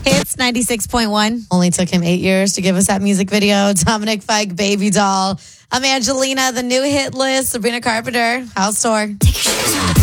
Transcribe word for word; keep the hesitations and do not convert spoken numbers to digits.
Hits ninety-six point one. Only took him eight years to give us that music video. Dominic Fike, Baby Doll. I'm Angelina, the new hit list. Sabrina Carpenter, House Tour. Take your shoes off.